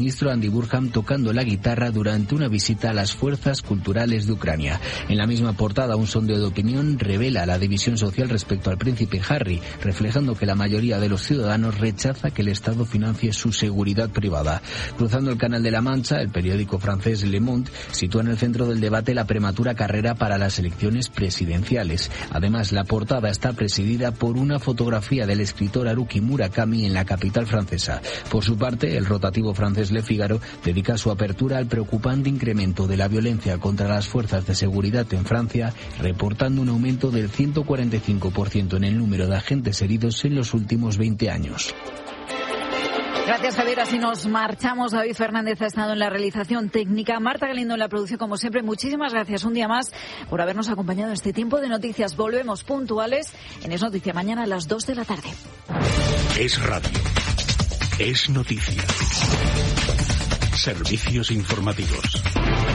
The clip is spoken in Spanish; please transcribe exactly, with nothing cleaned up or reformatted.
ministro Andy Burnham tocando la guitarra durante una visita a las fuerzas culturales de Ucrania. En la misma portada, un sondeo de opinión revela la división social respecto al príncipe Harry, reflejando que la mayoría de los ciudadanos rechaza que el Estado financie su seguridad privada. Cruzando el Canal de la Mancha, el periódico francés Le Monde sitúa en el centro del debate la prematura carrera para las elecciones presidenciales. Además, la portada está presidida por una fotografía del escritor Haruki Murakami en la capital francesa. Por su parte, el rotativo francés Le Figaro dedica su apertura al preocupante incremento de la violencia contra las fuerzas de seguridad en Francia, reportando un aumento del ciento cuarenta y cinco por ciento en el número de agentes heridos en los últimos veinte años. Gracias, Javier. Así nos marchamos. David Fernández ha estado en la realización técnica, Marta Galindo en la producción, como siempre. Muchísimas gracias un día más por habernos acompañado en este tiempo de noticias. Volvemos puntuales en Es Noticia mañana a las dos de la tarde. Es radio. Es noticia. Servicios informativos.